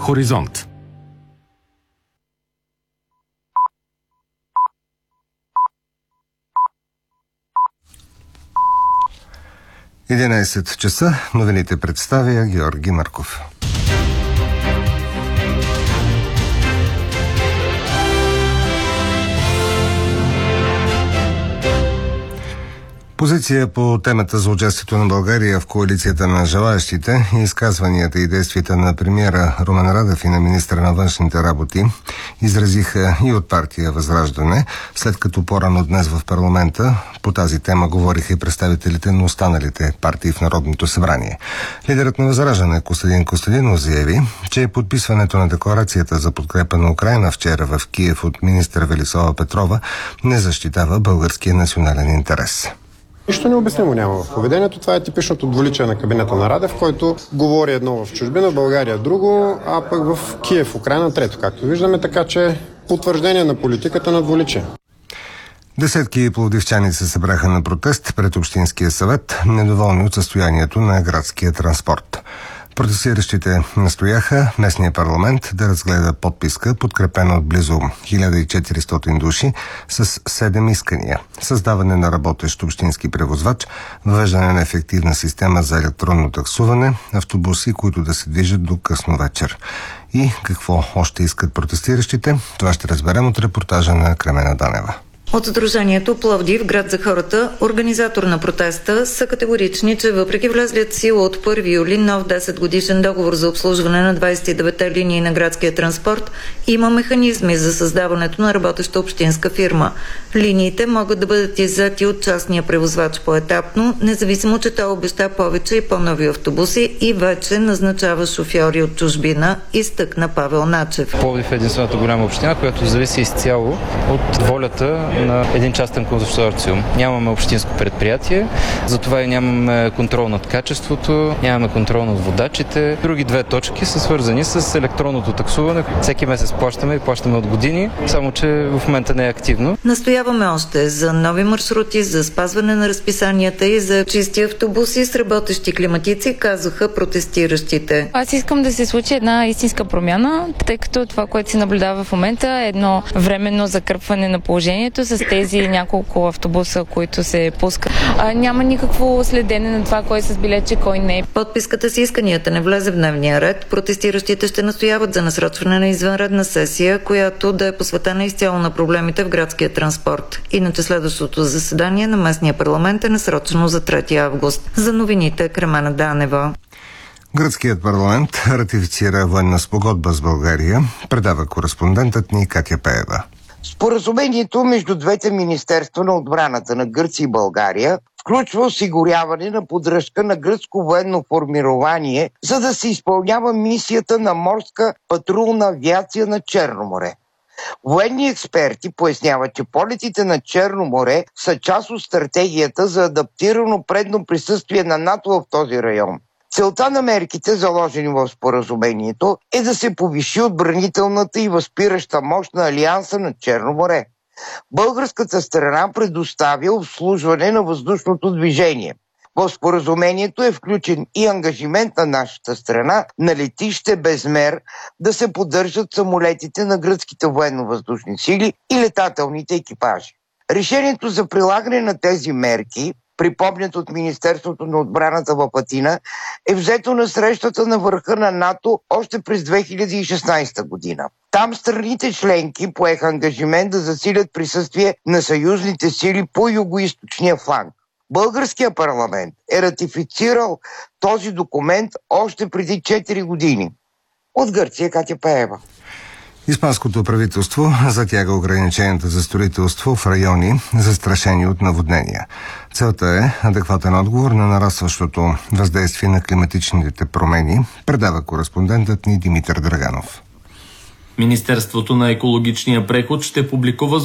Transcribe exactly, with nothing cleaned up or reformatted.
Хоризонт. единайсет часа. Новините представя Георги Марков. Позиция по темата за участието на България в коалицията на желаящите и изказванията и действията на премиера Румен Радев и на министра на външните работи изразиха и от партия Възраждане, след като по-рано днес в парламента по тази тема говориха и представителите на останалите партии в Народното събрание. Лидерът на Възраждане Костадин Костадинов заяви, че подписването на декларацията за подкрепа на Украйна вчера в Киев от министър Велислава Петрова не защитава българския национален интерес. Нищо необяснимо няма в поведението. Това е типичното двуличие на кабинета на Радев, който говори едно в чужбина, в България друго, а пък в Киев, Украйна трето, както виждаме, така че потвърждение на политиката на двуличие. Десетки пловдивчани се събраха на протест пред Общинския съвет, недоволни от състоянието на градския транспорт. Протестиращите настояха местния парламент да разгледа подписка, подкрепена от близо хиляда и четиристотин души с седем искания. Създаване на работещ общински превозвач, въвеждане на ефективна система за електронно таксуване, автобуси, които да се движат до късно вечер. И какво още искат протестиращите, това ще разберем от репортажа на Кремена Данева. От Сдружението Пловдив, град за хората, организатор на протеста, са категорични, че въпреки влезлият сила от първи юли нов десет годишен договор за обслужване на двадесет и деветте линии на градския транспорт, има механизми за създаването на работеща общинска фирма. Линиите могат да бъдат иззети от частния превозвач поетапно, независимо, че той обеща повече и по-нови автобуси и вече назначава шофьори от чужбина, изтъкна Павел Начев. Пловдив е единствената голяма община, която зависи изцяло от волята на един частен консорциум. Нямаме общинско предприятие, затова и нямаме контрол над качеството, нямаме контрол над водачите. Други две точки са свързани с електронното таксуване. Всеки месец плащаме и плащаме от години, само че в момента не е активно. Настояваме още за нови маршрути, за спазване на разписанията и за чисти автобуси с работещи климатици, казаха протестиращите. Аз искам да се случи една истинска промяна, тъй като това, което се наблюдава в момента е едно временно закърпване на положението с тези няколко автобуса, които се пускат. А, няма никакво следене на това, кой е с билетче, кой не. Подписката с исканията не влезе в дневния ред. Протестиращите ще настояват за насрочване на извънредна сесия, която да е посветена изцяло на проблемите в градския транспорт. Иначе следващото заседание на местния парламент е насрочено за трети август. За новините Кремена Данева. Гръцкият парламент ратифицира военна спогодба с България, предава кореспондентът ни Катя Пеева. Споразумението между двете министерства на отбраната на Гърция и България включва осигуряване на поддръжка на гръцко военно формирование, за да се изпълнява мисията на морска патрулна авиация на Черно море. Военни експерти поясняват, че полетите на Черно море са част от стратегията за адаптирано предно присъствие на НАТО в този район. Целта на мерките, заложени в споразумението, е да се повиши отбранителната и възпираща мощ на Алианса на Черно море. Българската страна предоставя обслужване на въздушното движение. В споразумението е включен и ангажимент на нашата страна на летище Безмер да се поддържат самолетите на гръцките военно-въздушни сили и летателните екипажи. Решението за прилагане на тези мерки, припомнят от Министерството на отбраната в Атина, е взето на срещата на върха на НАТО още през две хиляди и шестнадесета година. Там страните членки поеха ангажимент да засилят присъствие на съюзните сили по югоизточния фланг. Българския парламент е ратифицирал този документ още преди четири години. От Гърция Катя Пеева. Испанското правителство затяга ограниченията за строителство в райони, застрашени от наводнения. Целта е адекватен отговор на нарастващото въздействие на климатичните промени, предава кореспондентът ни Димитър Драганов. Министерството на екологичния преход ще публикува